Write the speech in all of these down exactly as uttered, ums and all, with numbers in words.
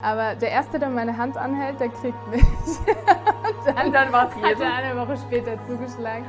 Aber der Erste, der meine Hand anhält, der kriegt mich. Und dann, dann war es hat Jesus. er eine Woche später zugeschlagen.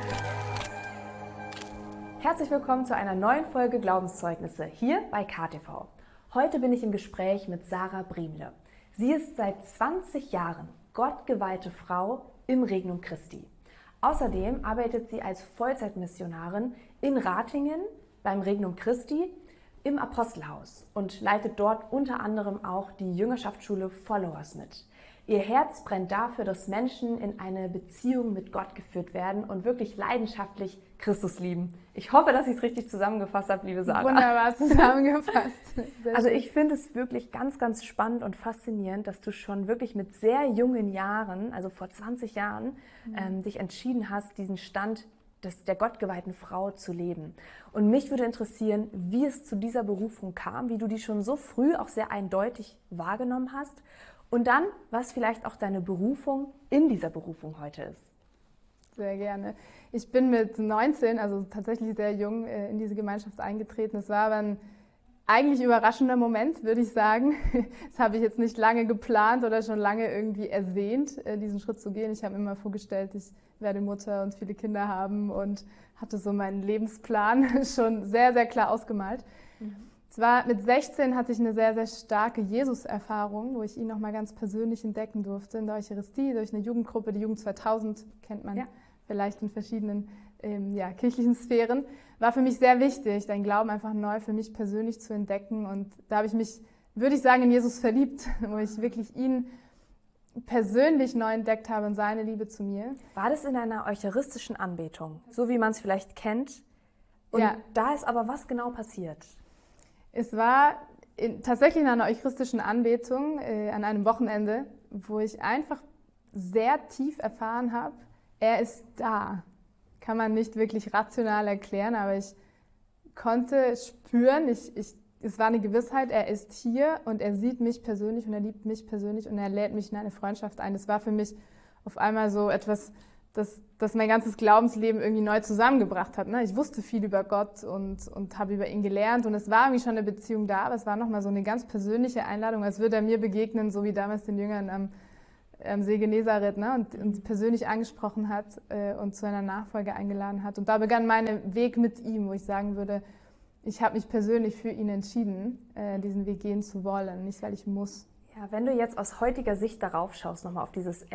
Herzlich willkommen zu einer neuen Folge Glaubenszeugnisse hier bei K T V. Heute bin ich im Gespräch mit Sarah Briemle. Sie ist seit zwanzig Jahren gottgeweihte Frau im Regnum Christi. Außerdem arbeitet sie als Vollzeitmissionarin in Ratingen beim Regnum Christi im Apostelhaus und leitet dort unter anderem auch die Jüngerschaftsschule Followers mit. Ihr Herz brennt dafür, dass Menschen in eine Beziehung mit Gott geführt werden und wirklich leidenschaftlich Christus lieben. Ich hoffe, dass ich es richtig zusammengefasst habe, liebe Sarah. Wunderbar zusammengefasst. Sehr Also schön. ich finde es wirklich ganz, ganz spannend und faszinierend, dass du schon wirklich mit sehr jungen Jahren, also vor zwanzig Jahren, mhm. ähm, dich entschieden hast, diesen Stand des, der gottgeweihten Frau zu leben. Und mich würde interessieren, wie es zu dieser Berufung kam, wie du die schon so früh auch sehr eindeutig wahrgenommen hast und dann, was vielleicht auch deine Berufung in dieser Berufung heute ist. Sehr gerne. Ich bin mit neunzehn, also tatsächlich sehr jung, in diese Gemeinschaft eingetreten. Es war aber ein eigentlich überraschender Moment, würde ich sagen. Das habe ich jetzt nicht lange geplant oder schon lange irgendwie ersehnt, diesen Schritt zu gehen. Ich habe mir immer vorgestellt, ich werde Mutter und viele Kinder haben und hatte so meinen Lebensplan schon sehr, sehr klar ausgemalt. Mhm. Zwar mit sechzehn hatte ich eine sehr, sehr starke Jesus-Erfahrung, wo ich ihn nochmal ganz persönlich entdecken durfte in der Eucharistie, durch eine Jugendgruppe, die Jugend zweitausend, kennt man ja vielleicht in verschiedenen ähm, ja, kirchlichen Sphären, war für mich sehr wichtig, deinen Glauben einfach neu für mich persönlich zu entdecken. Und da habe ich mich, würde ich sagen, in Jesus verliebt, wo ich wirklich ihn persönlich neu entdeckt habe und seine Liebe zu mir. War das in einer eucharistischen Anbetung, so wie man es vielleicht kennt? Und ja. Da ist aber was genau passiert? Es war in, tatsächlich in einer eucharistischen Anbetung äh, an einem Wochenende, wo ich einfach sehr tief erfahren habe, er ist da. Kann man nicht wirklich rational erklären, aber ich konnte spüren, ich, ich, es war eine Gewissheit, er ist hier und er sieht mich persönlich und er liebt mich persönlich und er lädt mich in eine Freundschaft ein. Das war für mich auf einmal so etwas, das, das mein ganzes Glaubensleben irgendwie neu zusammengebracht hat. Ich wusste viel über Gott und, und habe über ihn gelernt und es war irgendwie schon eine Beziehung da, aber es war nochmal so eine ganz persönliche Einladung, als würde er mir begegnen, so wie damals den Jüngern am, am See Genezareth, ne? und uns persönlich angesprochen hat äh, und zu einer Nachfolge eingeladen hat. Und da begann mein Weg mit ihm, wo ich sagen würde, ich habe mich persönlich für ihn entschieden, äh, diesen Weg gehen zu wollen, nicht weil ich muss. Ja, wenn du jetzt aus heutiger Sicht darauf schaust, nochmal auf dieses